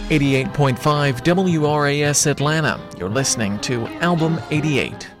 88.5 WRAS Atlanta. You're listening to Album 88.